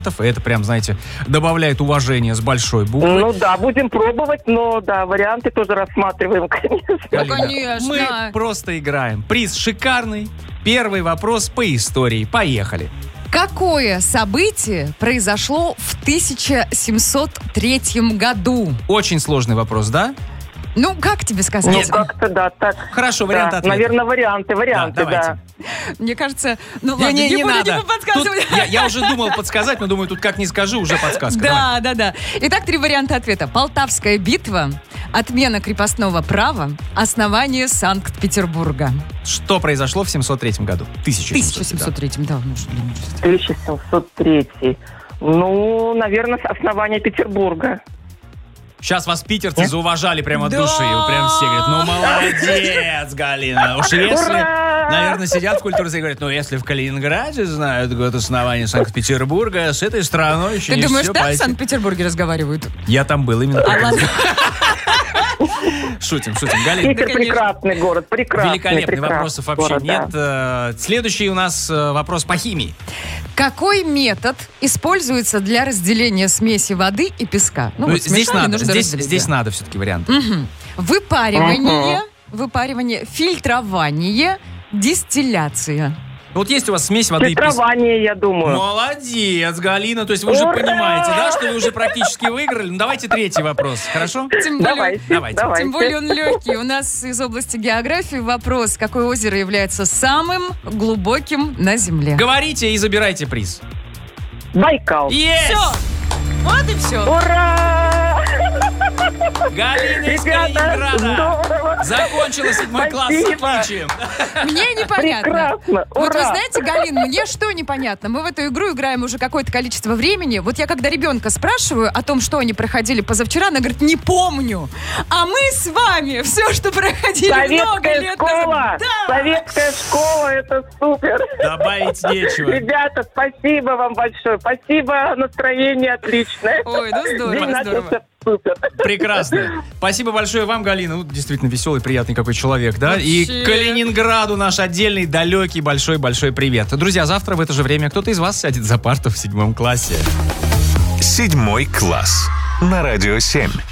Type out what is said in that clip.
Это прям, знаете, добавляет уважение с большой буквы. Ну да, будем пробовать, но да, варианты тоже рассматриваем, конечно. Галина, конечно. мы просто играем. Приз шикарный. Первый вопрос по истории. Поехали. Какое событие произошло в 1703 году? Очень сложный вопрос, да? Ну, как тебе сказать? Ну, как-то да, так. Хорошо, варианты Да, ответа. наверное, варианты, Да, давайте. да. Мне кажется, ну ладно, Не буду надо. подсказывать. Тут я уже думал подсказать, но думаю, тут как не скажу, уже подсказка. Давай. Да. Итак, 3 варианта ответа. Полтавская битва, отмена крепостного права, основание Санкт-Петербурга. Что произошло в 703 году? 1703, да. 1703. Ну, наверное, основание Петербурга. Сейчас вас питерцы зауважали прямо от души. И прям все говорят, ну молодец, Галина. Уж если, наверное, сидят в культуре и говорят, ну если в Калининграде знают год основания Санкт-Петербурга, с этой страной еще Ты не думаешь, все так в пойти. Санкт-Петербурге разговаривают? Я там был именно. Ладно. Шутим. Галина, Питер прекрасный город, прекрасный. великолепный, вопросов вообще город, нет. да. Следующий у нас вопрос по химии. Какой метод используется для разделения смеси воды и песка? Ну, вот здесь смешали, надо, нужно разделить, здесь да. надо все-таки вариант. Выпаривание, фильтрование, дистилляция. Вот есть у вас смесь воды и песка. Фильтрование, я думаю. Молодец, Галина. То есть вы уже Ура! понимаете, да, что вы уже практически выиграли? Ну, давайте третий вопрос, хорошо? Тем более, Давайте. тем более он легкий. У нас из области географии вопрос. Какое озеро является самым глубоким на Земле? Говорите и забирайте приз. Байкал. Есть! Все! Вот и все. Ура! Галина из Ребята, Калининграда здорово. закончила 7 класс с Спасибо. отличием. Мне непонятно. Прекрасно. Вот вы Ура. знаете, Галин, мне что непонятно? Мы в эту игру играем уже какое-то количество времени. Вот я когда ребенка спрашиваю о том, что они проходили позавчера, она говорит, не помню. А мы с вами все, что проходили много Советская лет школа. назад. Да. Советская школа, это супер. Добавить нечего. Ребята, спасибо вам большое. Спасибо, настроение отличное. Ой, ну здорово, День здорово. начался супер. Прекрасно. Спасибо большое вам, Галина. Ну, действительно веселый, приятный какой человек, да? И Вообще. Калининграду наш отдельный, далекий, большой-большой привет. Друзья, завтра в это же время кто-то из вас сядет за парту в 7 классе. 7 класс. На Радио 7.